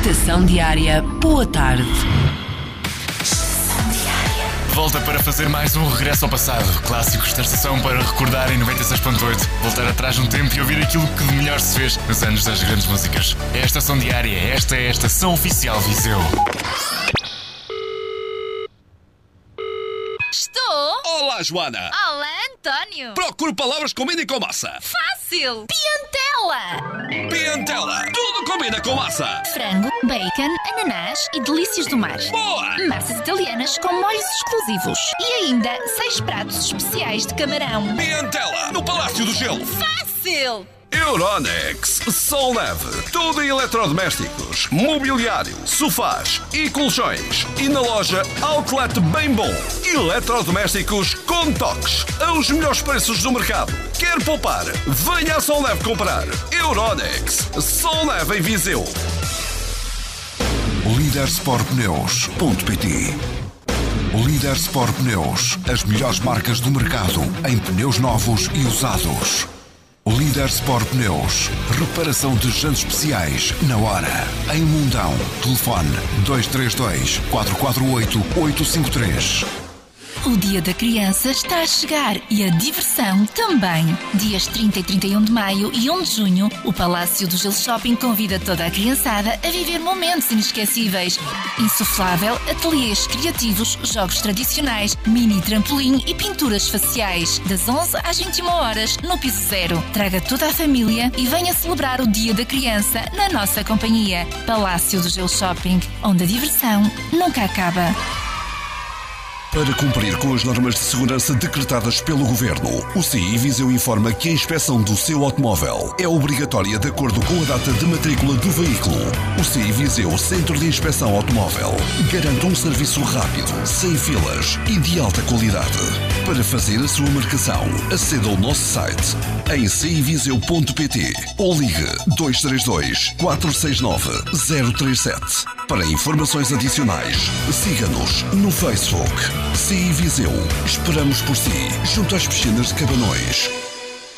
Estação Diária, boa tarde. Volta para fazer mais um regresso ao passado. Clássicos da estação para recordar em 96.8. Voltar atrás no tempo e ouvir aquilo que de melhor se fez nos anos das grandes músicas. É a Estação Diária, esta é a Estação Oficial Viseu. Estou? Olá, Joana! Olá, António! Procuro palavras que combinem com massa. Fácil! Piantela! Piantela! Tudo combina com massa! Frango, bacon, ananás e delícias do mar. Boa! Massas italianas com molhos exclusivos. E ainda 6 pratos especiais de camarão. Piantela! No Palácio do Gelo! Fácil! Euronext Sol Leve. Tudo em eletrodomésticos, mobiliário, sofás e colchões. E na loja Outlet Bem Bom. Eletrodomésticos com toques. Aos melhores preços do mercado. Quer poupar? Venha a Sol Leve comprar. Euronext Sol Leve em Viseu. Lidersportpneus.pt. Líder Sport Pneus, as melhores marcas do mercado em pneus novos e usados. Líder Sport Pneus, reparação de jantes especiais na hora. Em Mundão, telefone 232 448 853. O Dia da Criança está a chegar e a diversão também. Dias 30 e 31 de maio e 1 de junho, o Palácio do Gelo Shopping convida toda a criançada a viver momentos inesquecíveis. Insuflável, ateliês criativos, jogos tradicionais, mini trampolim e pinturas faciais. Das 11 às 21 horas, no piso 0. Traga toda a família e venha celebrar o Dia da Criança na nossa companhia. Palácio do Gelo Shopping, onde a diversão nunca acaba. Para cumprir com as normas de segurança decretadas pelo Governo, o CI Viseu informa que a inspeção do seu automóvel é obrigatória de acordo com a data de matrícula do veículo. O CI Viseu Centro de Inspeção Automóvel garante um serviço rápido, sem filas e de alta qualidade. Para fazer a sua marcação, aceda ao nosso site em civiseu.pt ou ligue 232 469 037. Para informações adicionais, siga-nos no Facebook. CI Viseu. Esperamos por si, junto às piscinas de Cabanões.